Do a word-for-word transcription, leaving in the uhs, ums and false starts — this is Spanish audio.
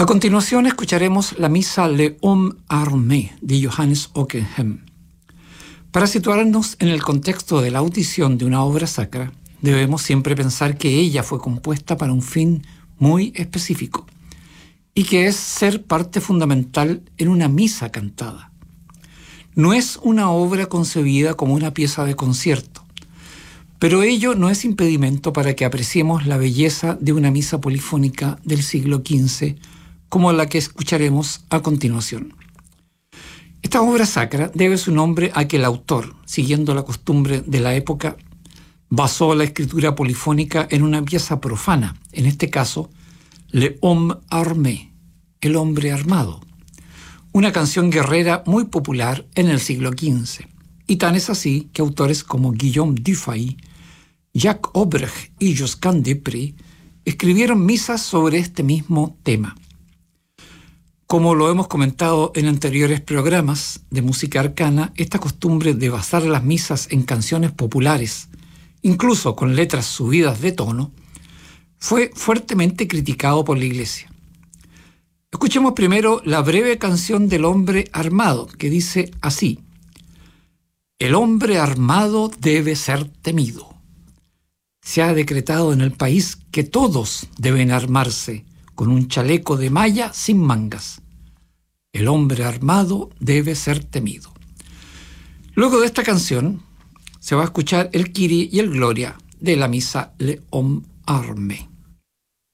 A continuación escucharemos la misa L'Homme Armé de Johannes Ockeghem. Para situarnos en el contexto de la audición de una obra sacra, debemos siempre pensar que ella fue compuesta para un fin muy específico y que es ser parte fundamental en una misa cantada. No es una obra concebida como una pieza de concierto, pero ello no es impedimento para que apreciemos la belleza de una misa polifónica del siglo quince, como la que escucharemos a continuación. Esta obra sacra debe su nombre a que el autor, siguiendo la costumbre de la época, basó la escritura polifónica en una pieza profana, en este caso, L'Homme Armé, el hombre armado, una canción guerrera muy popular en el siglo quince. Y tan es así que autores como Guillaume Dufay, Jacques Aubrac y Josquin des Prez escribieron misas sobre este mismo tema. Como lo hemos comentado en anteriores programas de música arcana, esta costumbre de basar las misas en canciones populares, incluso con letras subidas de tono, fue fuertemente criticado por la Iglesia. Escuchemos primero la breve canción del hombre armado, que dice así: El hombre armado debe ser temido. Se ha decretado en el país que todos deben armarse con un chaleco de malla sin mangas. El hombre armado debe ser temido. Luego de esta canción se va a escuchar el Kyrie y el Gloria de la misa L'Homme Armé.